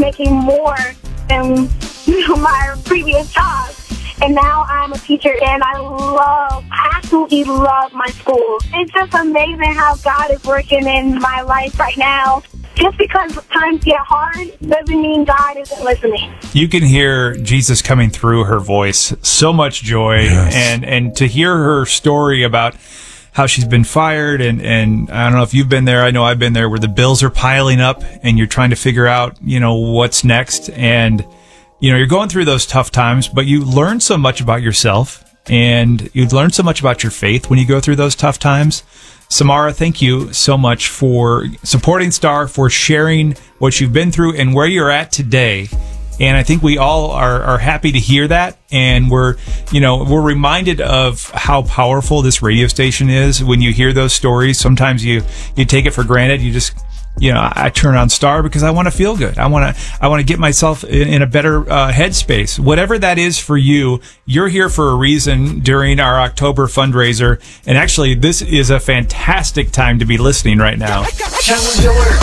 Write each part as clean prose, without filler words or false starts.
making more than my previous job. And now I'm a teacher, and I absolutely love my school. It's just amazing how God is working in my life right now. Just because times get hard doesn't mean God isn't listening. You can hear Jesus coming through her voice. So much joy. Yes. And to hear her story about how she's been fired, and I don't know if you've been there. I know I've been there, where the bills are piling up and you're trying to figure out, what's next. And, you're going through those tough times, but you learn so much about yourself, and you've learned so much about your faith when you go through those tough times. Samara, thank you so much for supporting Star, for sharing what you've been through and where you're at today. And I think we all are happy to hear that. And we're reminded of how powerful this radio station is. When you hear those stories, sometimes you take it for granted. You just, I turn on Star because I want to feel good. I want to get myself in a better headspace. Whatever that is for you, you're here for a reason during our October fundraiser. And actually, this is a fantastic time to be listening right now. Challenge alert!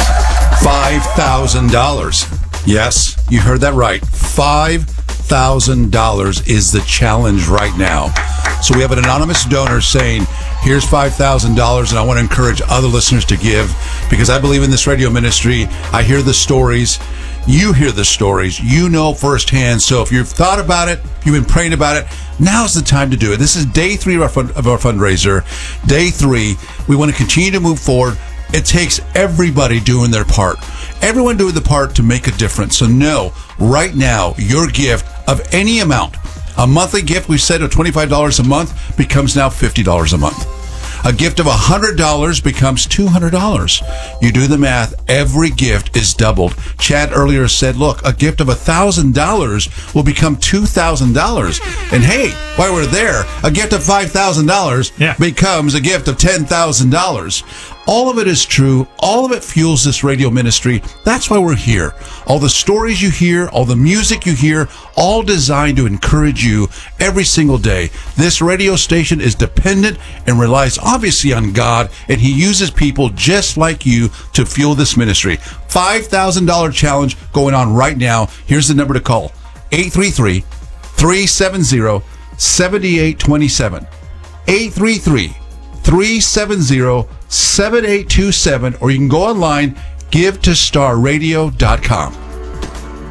$5,000. Yes, you heard that right. $5,000 is the challenge right now. So we have an anonymous donor saying, here's $5,000, and I want to encourage other listeners to give, because I believe in this radio ministry. I hear the stories. You hear the stories. You know firsthand. So if you've thought about it, you've been praying about it, now's the time to do it. This is day 3 of our fundraiser. Day 3. We want to continue to move forward. It takes everybody doing their part. Everyone doing the part to make a difference. So know right now, your gift of any amount, a monthly gift we said of $25 a month becomes now $50 a month. A gift of $100 becomes $200. You do the math, every gift is doubled. Chad earlier said, look, a gift of $1,000 will become $2,000. And hey, while we're there, a gift of $5,000 becomes a gift of $10,000. All of it is true. All of it fuels this radio ministry. That's why we're here. All the stories you hear, all the music you hear, all designed to encourage you every single day. This radio station is dependent and relies obviously on God, and He uses people just like you to fuel this ministry. $5,000 challenge going on right now. Here's the number to call. 833-370-7827. 833-370-7827, or you can go online, givetostarradio.com.